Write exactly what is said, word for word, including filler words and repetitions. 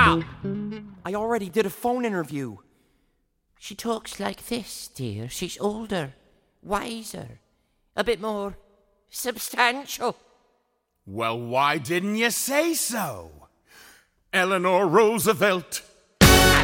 up! I already did a phone interview. She talks like this, dear. She's older, wiser, a bit more substantial. Well, why didn't you say so? Eleanor Roosevelt,